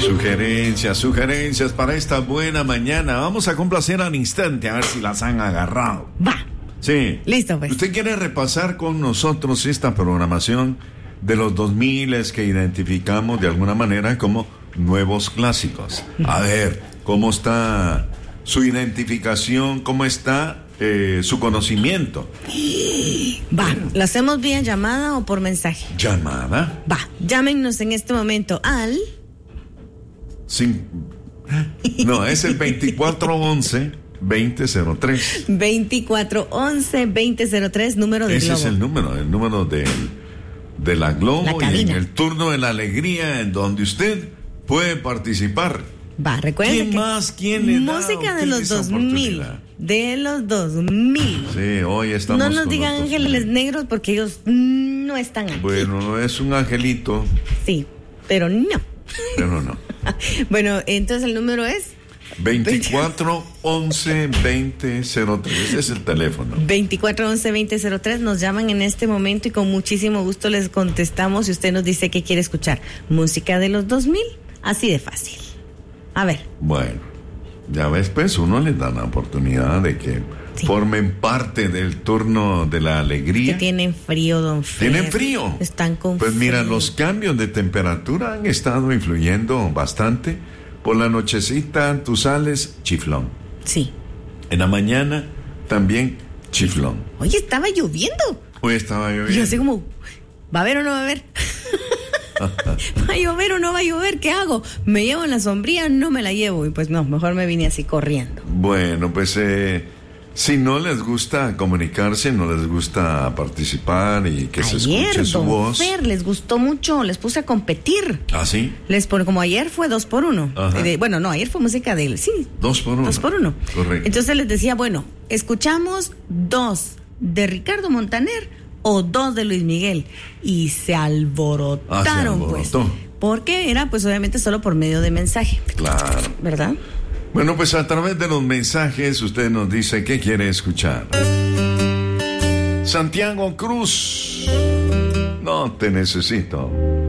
Sugerencias para esta buena mañana. Vamos a complacer al instante a ver si las han agarrado. Va. Sí. Listo, pues. ¿Usted quiere repasar con nosotros esta programación de los 2000 que identificamos de alguna manera como nuevos clásicos? A ver, ¿cómo está su identificación? ¿Cómo está su conocimiento? Va, ¿lo hacemos vía llamada o por mensaje? ¿Llamada? Va, llámenos en este momento al... No, es el 2411-2003. 2411-2003, número de Ese Globo. es el número de la Globo, La y cabina. en el turno de la alegría, en donde usted puede participar. Va, recuerden ¿Quién que más? ¿Quién le da música a de usted los esa 2000. oportunidad? De los 2000. Sí, hoy estamos No nos con digan los ángeles 2000. negros porque ellos no están aquí. Bueno, es un angelito, Sí, pero no. pero no. Bueno, entonces el número es 2411-2003. Ese es el teléfono. 2411-2003. Nos llaman en este momento y con muchísimo gusto les contestamos si usted nos dice que quiere escuchar música de los 2000. Así de fácil. A ver. Bueno, ya ves, pues uno les da la oportunidad de que formen parte del turno de la alegría. Que tienen frío, don Fer. ¿Tienen frío? Están con Pues mira, frío. los cambios de temperatura han estado influyendo bastante. Por la nochecita tú sales chiflón. Sí. En la mañana también chiflón. Oye, estaba lloviendo. Hoy estaba lloviendo. Y yo así como, ¿va a haber o no va a haber? ¿Va a llover o no va a llover? ¿Qué hago? ¿Me llevo la sombrilla? No me la llevo. Y pues no, mejor me vine así corriendo. Bueno, pues si no les gusta comunicarse, no les gusta participar y que se escuche su don voz. Fer, les gustó mucho, les puse a competir. ¿Ah, sí? Les pone, como ayer fue 2x1. Ajá. Bueno, no, ayer fue música de él, sí. 2x1. 2x1. Correcto. Entonces les decía, bueno, escuchamos 2 de Ricardo Montaner o 2 de Luis Miguel. Y se alborotaron, pues. Porque era, pues, obviamente solo por medio de mensaje. Claro. ¿Verdad? Bueno, pues a través de los mensajes usted nos dice qué quiere escuchar. Santiago Cruz, no te necesito.